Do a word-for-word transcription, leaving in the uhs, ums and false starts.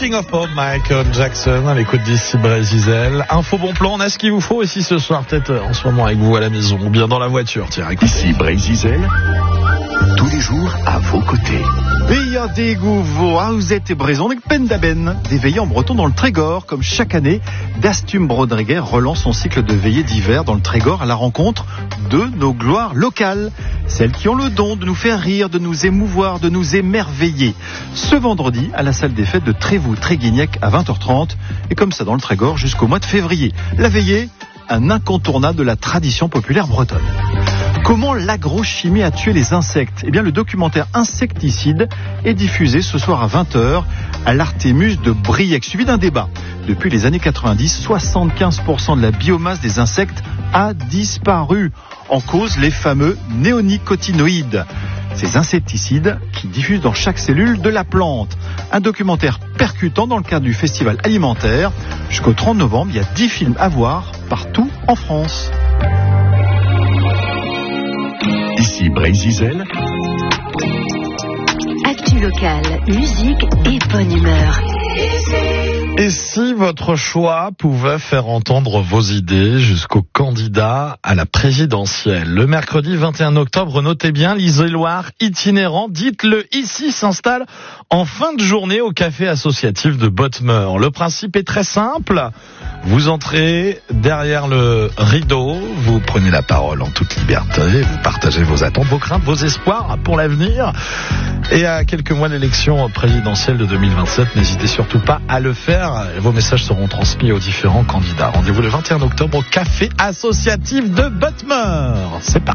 Looking of Hope, Michael Jackson, à l'écoute d'ici Brésil. Info bon plan, on a ce qu'il vous faut ici ce soir, peut-être en ce moment avec vous à la maison ou bien dans la voiture. Tiens, écoutez. Ici Brésil, tous les jours à vos côtés. Veilleur des Gouveaux, vous êtes Bréson avec Pendaben, des veillées en breton dans le Trégor. Comme chaque année, Dastum Brodreguer relance son cycle de veillées d'hiver dans le Trégor à la rencontre de nos gloires locales. Celles qui ont le don de nous faire rire, de nous émouvoir, de nous émerveiller. Ce vendredi, à la salle des fêtes de Trévoux-Tréguignec à vingt heures trente. Et comme ça dans le Trégor jusqu'au mois de février. La veillée, un incontournable de la tradition populaire bretonne. Comment l'agrochimie a tué les insectes ? Eh bien, le documentaire Insecticide est diffusé ce soir à vingt heures à l'Artémus de Briec, suivi d'un débat. Depuis les années quatre-vingt-dix, soixante-quinze pour cent de la biomasse des insectes a disparu. En cause, les fameux néonicotinoïdes. Ces insecticides qui diffusent dans chaque cellule de la plante. Un documentaire percutant dans le cadre du festival alimentaire. Jusqu'au trente novembre, il y a dix films à voir partout en France. Ici Brésil. Actu locale, musique et bonne humeur. Et si votre choix pouvait faire entendre vos idées jusqu'au candidat à la présidentielle? Le mercredi vingt et un octobre, notez bien, l'Isoloir itinérant, dites-le ici, s'installe en fin de journée au café associatif de Bottmer. Le principe est très simple. Vous entrez derrière le rideau, vous prenez la parole en toute liberté, vous partagez vos attentes, vos craintes, vos espoirs pour l'avenir. Et à quelques mois de l'élection présidentielle de deux mille vingt-sept, n'hésitez surtout pas à le faire. Vos messages seront transmis aux différents candidats. Rendez-vous le vingt et un octobre au café associatif de Bottmer. C'est parti.